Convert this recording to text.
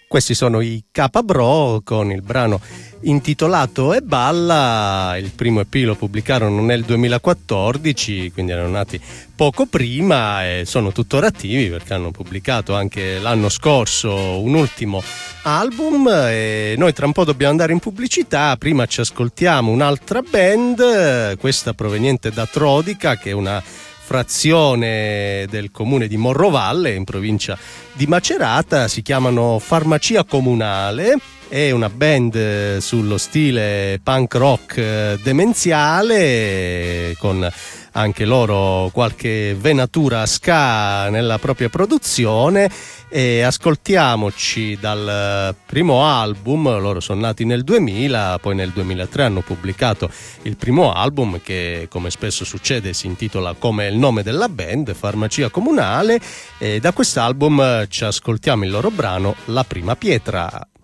Questi sono i Capabro con il brano intitolato E Balla. Il primo EP lo pubblicarono nel 2014, quindi erano nati poco prima e sono tuttora attivi perché hanno pubblicato anche l'anno scorso un ultimo album. E noi tra un po' dobbiamo andare in pubblicità. Prima ci ascoltiamo un'altra band, questa proveniente da Trodica, che è una frazione del comune di Morrovalle in provincia di Macerata. Si chiamano Farmacia Comunale, è una band sullo stile punk rock demenziale, con anche loro qualche venatura ska nella propria produzione. E ascoltiamoci dal primo album. Loro sono nati nel 2000, poi nel 2003 hanno pubblicato il primo album che, come spesso succede, si intitola come il nome della band, Farmacia Comunale, e da quest'album ci ascoltiamo il loro brano La Prima Pietra.